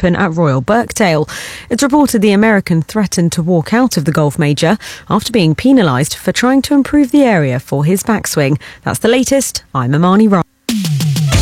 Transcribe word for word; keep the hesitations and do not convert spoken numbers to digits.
Open at Royal Birkdale. It's reported the American threatened to walk out of the golf major after being penalised for trying to improve the area for his backswing. That's the latest. I'm Amani Ryan.